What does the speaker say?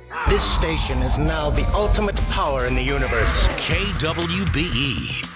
This station is now the ultimate power in the universe. KWBE